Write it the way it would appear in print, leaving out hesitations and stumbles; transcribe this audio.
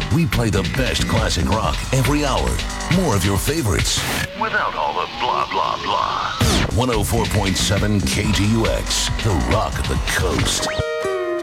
We play the best classic rock every hour. More of your favorites without all the blah, blah, blah. 104.7 KGUX, the rock of the coast.